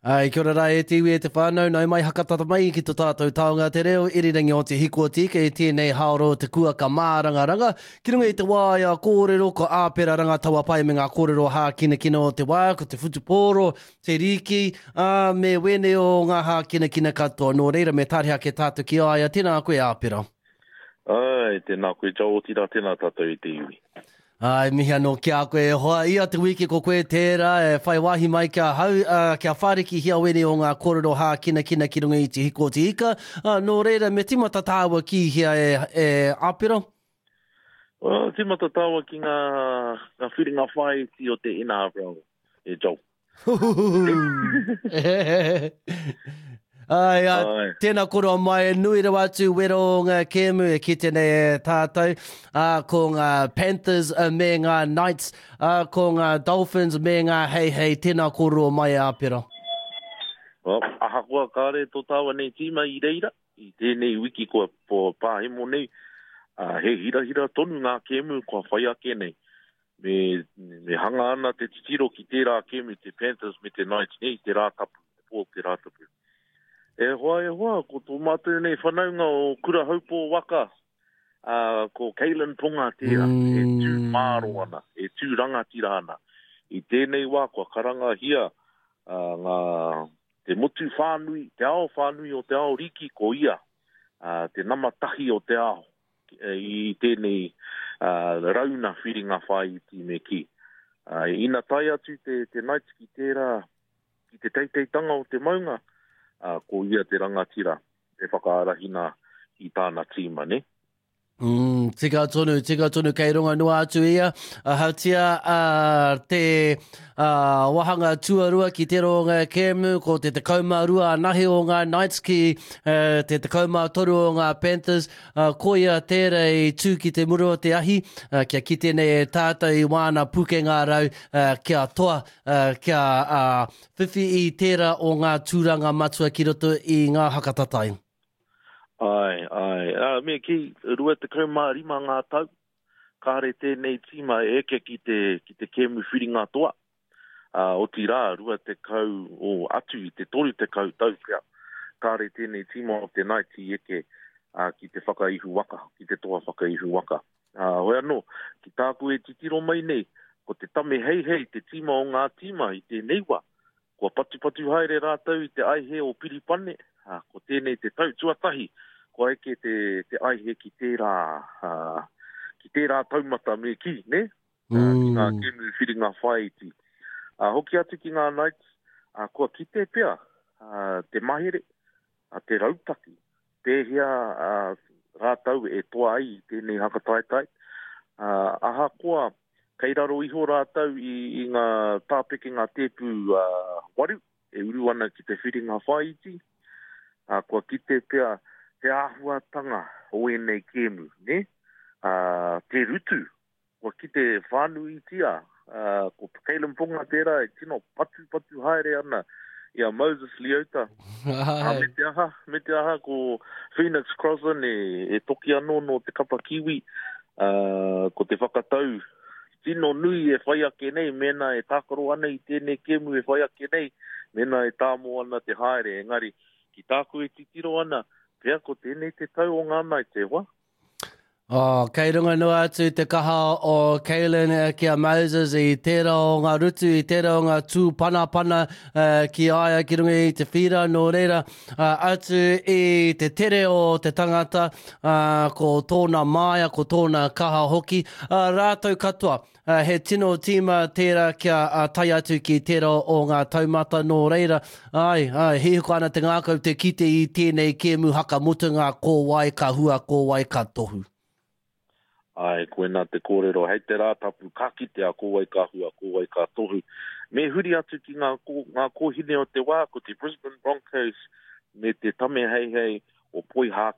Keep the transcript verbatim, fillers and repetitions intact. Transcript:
Ai, kia ora rai e tiwi e te whānau, nau mai hakatata mai ki tō tātou taonga te reo, irirangi o te hiko tika e tēnei haoro te kua ka mārangaranga. Ki runga i te wāia kōrero, ko āpera ranga taua pai me ngā kōrero hā kina kina o te wā, ko te whutupōro, te riki, uh, me wene o ngā hā kina kina katoa. Nō reira me tāreha ke tātou ki aia, tēnā koe āpera. Ai, tēnā koe tau o tira, tēnā tātou i te iwi. Ai, mihi anō kia koe hoa ia te wiki ko koe tērā, e whai wahi mai kia hau, uh, kia whāriki hia wene o ngā kōrero hā kina kina ki runga i te hiko te ika. Uh, nō reira, me timata tāua ki hia e, e āpera? Uh, timata tāua ki ngā, ngā whiringa whai ti o te ina āpera e jau. Ai, uh, tēnā koro mai, nui rawa atu wero o ngā kēmu e ki tēnei e tātou, uh, ko ngā Panthers uh, me ngā Knights, uh, ko ngā Dolphins me ngā hei hei, tēnā koro mai āpera. Well, aha kua kāre tō tāua nei tīma i reira, i tēnei wiki kua po pāhemo nei, uh, he hira hira tonu ngā kēmu kua whai ake nei. Me, me hanga ana te titiro ki tērā kēmu, te Panthers me te Knights nei, te rātapu, te pō te rātapu. E hoa e hoa, ko tō mātou nei whanaunga o kura haupo waka, uh, ko Keilan Ponga tērā, mm. e tū māro ana, e tū rangatira ana. I tēnei wā, kua karanga hia, uh, ngā, te motu whānui, te ao whānui o te ao riki ko ia, uh, te namatahi o te ao, i tēnei uh, rauna whiringa whai ti me ki. Uh, ina tai atu te, te Knights ki tērā, ki te teiteitanga o te maunga, Uh, ko ia te rangatira, te whakaarahina i tāna tīma, ne? Mm, tika tonu, tika tonu, kei runga nua atu ia. Uh, hautia uh, te uh, wahanga tuarua ki te ronga kēmu, ko te te kaumārua nahi o ngā Knights ki uh, te te kaumātoru o ngā Panthers. Uh, ko ia tērei tū ki te murua te ahi, uh, kia ki tēnei e tātou i wāna puke ngā rau, uh, kia toa, uh, kia uh, whiwhi i tērā o ngā tūranga matua ki roto i ngā hakatatai. Ai, ai. Uh, me ki rua te kaumā rima ngā tau, kāre tēnei tīma e eke ki te, ki te kēmu whiringa toa. Uh, o tī rā, rua te kau o atu i te toru te kau tau kia. Kāre tēnei tīma o te Knights i eke uh, ki te whakaihu waka, ki te toa whakaihu waka. Uh, hoi anō, ki tāku e titiro mai nei, ko te tame hei hei, te tīma o ngā tīma i te neiwa. Kua patu patu haere rātau i te aihe o Piripane, uh, ko tēnei te tau tuatahi, ko eke te, te aihe ki tērā, uh, ki tērā taumata me ki, ne? Mm. Uh, ki ngā kēmu whiringa whai ti. Uh, hoki atu ki ngā Knights, uh, kua ki te pea, uh, te mahere, uh, te rautaki, pēhia uh, rātau e toa ai tēnei hakataitai. Uh, aha kua, kei raro iho rātau i, i ngā tāpeke ngā tēpu uh, waru, e uru ana ki te whiringa whai ti. Uh, kua ki te pea, te āhuatanga o enei kēmu, ne? Uh, te rutu, kua ki te whānui tia, uh, ko Keilan Ponga tērā, e tino patu patu haere ana, ia Moses Leota. uh, me te aha, me te aha, ko Phoenix Crossan e, e toki anō no te kapa kiwi, uh, ko te whakatau, tino nui e whai ake nei, mena e tākaro ana i tēnei kēmu e whai ake nei, mena e tāmo ana te haere, engari, ki tāku e titiro ana, pea ko tēnei te tau o ngā mai te hoa. Oh, kei runga nua atu te kaha o Keilan kia Moses i tērā o ngā rutu, i tērā o ngā tū pana pana uh, ki aia ki runga i te whira, nō reira uh, atu i te tere o te tangata, uh, ko tōna māia, ko tōna kaha hoki, uh, rātou katoa. Uh, he tino tīma tērā kia uh, tai atu ki tērā o ngā taumata nō reira. Ai, ai, hihuko ana te ngākau te kite i tēnei kēmu haka mutunga ko wai ka hua, ko wai ka tohu. Ai, koe nā te kōrero, hei te rātapu, ka kitea, ko wai ka hua, ko wai ka tohu. Me huri atu ki ngā, ngā kōhine o te wā, ko te Brisbane Broncos, me te tame hei hei o poi hā